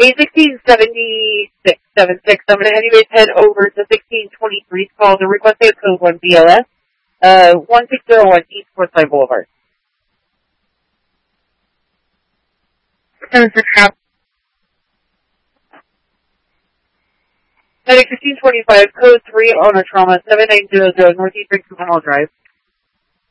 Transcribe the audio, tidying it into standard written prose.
A167676. I'm going to have you guys head over to 1623's call to request a code 1 BLS, 1601 East Forsyth Boulevard. 76 half. Medic 1525, code 3, owner trauma, 7900 Northeast Vancouver Hall Drive.